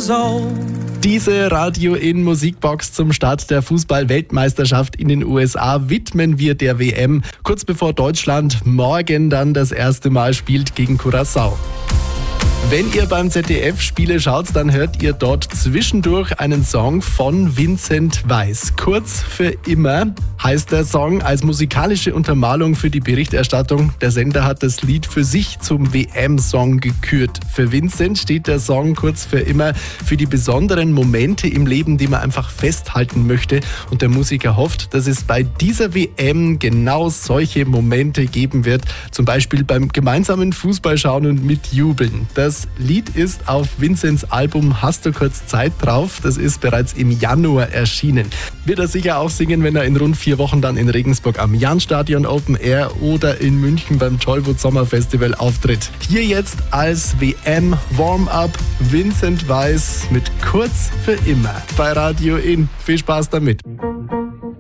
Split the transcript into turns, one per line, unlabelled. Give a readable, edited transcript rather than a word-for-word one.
years old.
Diese Radio in Musikbox zum Start der Fußball-Weltmeisterschaft in den USA widmen wir der WM, kurz bevor Deutschland morgen dann das erste Mal spielt gegen Curaçao. Wenn ihr beim ZDF Spiele schaut, dann hört ihr dort zwischendurch einen Song von Vincent Weiss. Kurz für immer heißt der Song als musikalische Untermalung für die Berichterstattung. Der Sender hat das Lied für sich zum WM-Song gekürt. Für Vincent steht der Song kurz für immer für die besonderen Momente im Leben, die man einfach festhalten möchte. Und der Musiker hofft, dass es bei dieser WM genau solche Momente geben wird. Zum Beispiel beim gemeinsamen Fußballschauen und mitjubeln. Das Lied ist auf Vincents Album Hast du kurz Zeit drauf? Das ist bereits im Januar erschienen. Wird er sicher auch singen, wenn er in rund 4 Wochen dann in Regensburg am Jahnstadion Open Air oder in München beim Tollwood Sommerfestival auftritt. Hier jetzt als WM Warm-Up Vincent Weiss mit Kurz für immer bei Radio In. Viel Spaß damit.